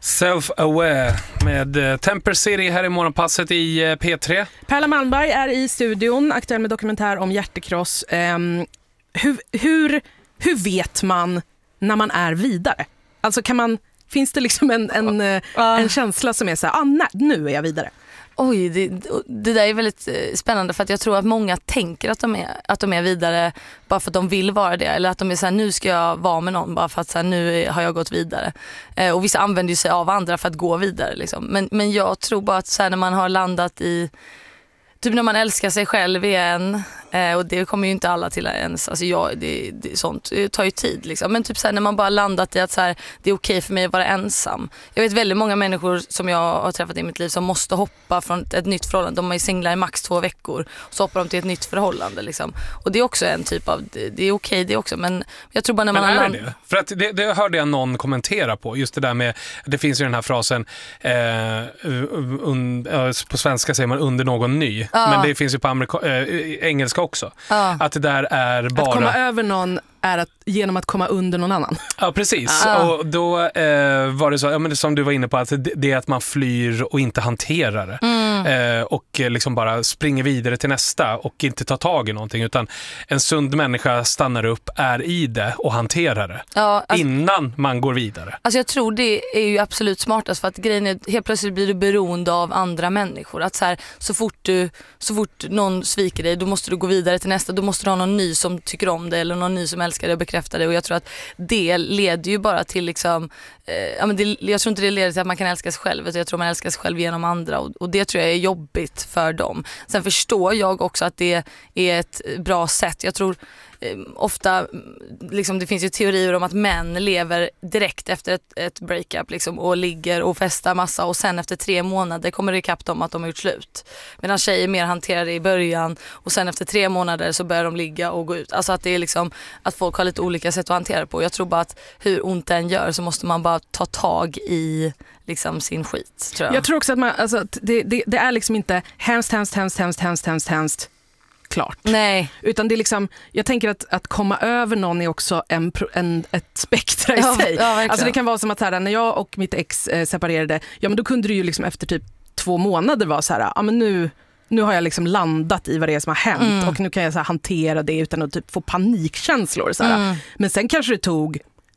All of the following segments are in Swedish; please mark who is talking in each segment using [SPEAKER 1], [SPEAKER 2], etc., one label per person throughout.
[SPEAKER 1] Self-Aware med Temper City här i morgonpasset i P3.
[SPEAKER 2] Perla Malmberg är i studion, aktuell med dokumentär om hjärtekross. Hur vet man när man är vidare? Alltså finns det liksom en känsla som är så här, nej, nu är jag vidare?
[SPEAKER 3] Oj, det där är väldigt spännande, för att jag tror att många tänker att de är vidare bara för att de vill vara det, eller att de är så här, nu ska jag vara med någon bara för att så här, nu har jag gått vidare. Och vissa använder ju sig av andra för att gå vidare liksom. Men jag tror bara att så här, när man har landat i typ när man älskar sig själv igen, och det kommer ju inte alla till ens, alltså det sånt tar ju tid liksom. Men typ så här, när man bara landat i att så här, det är okej för mig att vara ensam. Jag vet väldigt många människor som jag har träffat i mitt liv som måste hoppa från ett nytt förhållande. De är singlar i max 2 veckor, så hoppar de till ett nytt förhållande liksom. Och det är också en typ av, det är okej det också, men jag tror bara när man
[SPEAKER 1] har det? För att det hörde jag någon kommentera på, just det där med, det finns ju den här frasen på svenska säger man under någon ny, men det finns ju på engelska också. Att det där är bara...
[SPEAKER 2] Att komma över någon är genom att komma under någon annan.
[SPEAKER 1] Ja, precis. Och då var det så, men som du var inne på, att det är att man flyr och inte hanterar det. Och liksom bara springer vidare till nästa och inte tar tag i någonting, utan en sund människa stannar upp, är i det och hanterar det innan man går vidare. Alltså
[SPEAKER 3] jag tror det är ju absolut smartast, för att grejen är, helt plötsligt blir du beroende av andra människor. Att så här, så fort någon sviker dig, då måste du gå vidare till nästa. Då måste du ha någon ny som tycker om dig, eller någon ny som älskar dig och bekräftar det. Och jag tror att det leder ju bara till liksom, jag tror inte det leder till att man kan älska sig själv, utan jag tror man älskar sig själv genom andra, och det tror jag är jobbigt för dem. Sen förstår jag också att det är ett bra sätt. Jag tror ofta liksom, det finns ju teorier om att män lever direkt efter ett breakup liksom, och ligger och festar massa, och sen efter 3 månader kommer det ikapp dem att de har gjort slut. Medan tjejer mer hanterar det i början, och sen efter 3 månader så börjar de ligga och gå ut. Alltså att det är liksom, att folk har lite olika sätt att hantera det på. Jag tror bara att hur ont den gör så måste man bara ta tag i liksom sin skit, tror jag.
[SPEAKER 2] Jag tror också att man, alltså, det är liksom inte hemskt klart.
[SPEAKER 3] Nej.
[SPEAKER 2] Utan det är liksom, jag tänker att komma över någon är också ett spektra i sig.
[SPEAKER 3] Ja,
[SPEAKER 2] alltså det kan vara som att här, när jag och mitt ex separerade, men då kunde det ju liksom efter typ 2 månader vara så här, men nu har jag liksom landat i vad det är som har hänt, och nu kan jag så här, hantera det utan att typ få panikkänslor så här. Men sen kanske det tog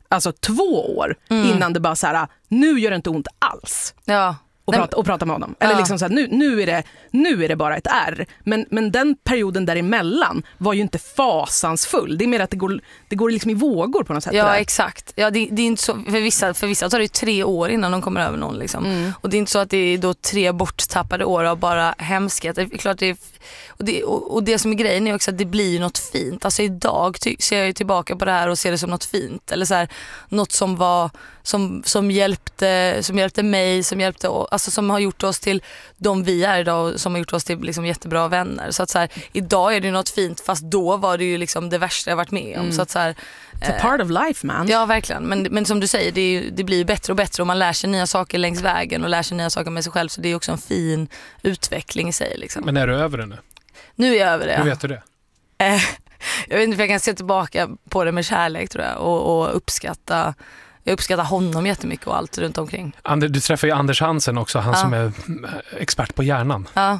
[SPEAKER 2] 2 år innan det bara så här, nu gör det inte ont alls.
[SPEAKER 3] Ja.
[SPEAKER 2] Och prata med honom. Eller liksom så här, nu är det bara ett R. Men den perioden däremellan var ju inte fasansfull. Det är mer att det går liksom i vågor på något sätt.
[SPEAKER 3] Ja, exakt. Ja, det är inte så, för vissa tar det 3 år innan de kommer över någon. Liksom. Och det är inte så att det är då 3 borttappade år av bara hemskhet. Det är klart det är, och det som är grejen är också att det blir något fint. Alltså idag ser jag ju tillbaka på det här och ser det som något fint. Eller så här, något som var som hjälpte mig, alltså som har gjort oss till de vi är idag, och som har gjort oss till liksom jättebra vänner. Så att så här, idag är det något fint, fast då var det ju liksom det värsta jag varit med om. Så att så här,
[SPEAKER 2] it's a part of life, man.
[SPEAKER 3] Ja, verkligen. Men som du säger, det blir ju bättre och bättre, och man lär sig nya saker längs vägen och lär sig nya saker med sig själv, så det är också en fin utveckling i sig. Liksom.
[SPEAKER 1] Men är du över det nu?
[SPEAKER 3] Nu är jag över det.
[SPEAKER 1] Hur vet du det?
[SPEAKER 3] Jag vet inte, för jag kan se tillbaka på det med kärlek, tror jag, och uppskatta. Jag uppskattar honom jättemycket och allt runt omkring. Du träffar ju Anders Hansen också, han som är expert på hjärnan.
[SPEAKER 1] Ja.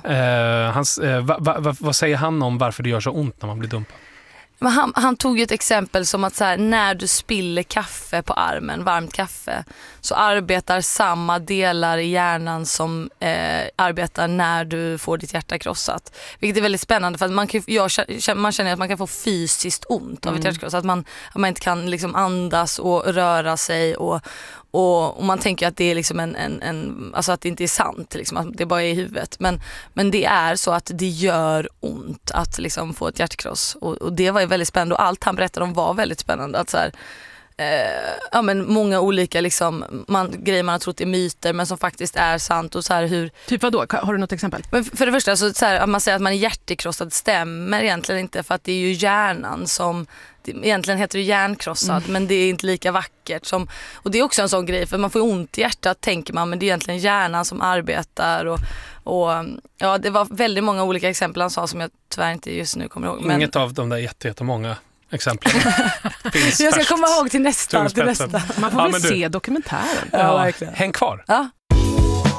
[SPEAKER 1] Vad säger han om varför det gör så ont när man blir dumpad?
[SPEAKER 3] Men han tog ju ett exempel som att så här, när du spiller kaffe på armen, varmt kaffe, så arbetar samma delar i hjärnan som arbetar när du får ditt hjärta krossat. Vilket är väldigt spännande, för att man känner att man kan få fysiskt ont av ett hjärta krossat. Att man inte kan liksom andas och röra sig, och man tänker att det är liksom alltså att det inte är sant, liksom, att det bara är i huvudet. Men det är så att det gör ont att liksom få ett hjärtkross. Och det var ju väldigt spännande, och allt han berättade om var väldigt spännande. Att så här, men många olika liksom, grejer man har trott är myter, men som faktiskt är sant. Och så här, hur...
[SPEAKER 2] Typ vad då? Har du något exempel?
[SPEAKER 3] Men för det första, så här, att man säger att man är hjärtekrossad stämmer egentligen inte, för att det är ju hjärnan som... Egentligen heter det hjärnkrossad, men det är inte lika vackert som, och det är också en sån grej, för man får ont i hjärtat, tänker man, men det är egentligen hjärnan som arbetar, och ja, det var väldigt många olika exempel han sa som jag tyvärr inte just nu kommer ihåg.
[SPEAKER 1] Inget av de där jättemånga exemplen. Finns
[SPEAKER 3] Jag ska
[SPEAKER 1] färskt.
[SPEAKER 3] komma ihåg till nästa.
[SPEAKER 1] Tungspetsen.
[SPEAKER 2] Man får
[SPEAKER 1] Ja,
[SPEAKER 2] väl
[SPEAKER 1] men du-
[SPEAKER 2] se dokumentären.
[SPEAKER 3] Ja, verkligen.
[SPEAKER 1] Häng kvar.
[SPEAKER 3] Ja.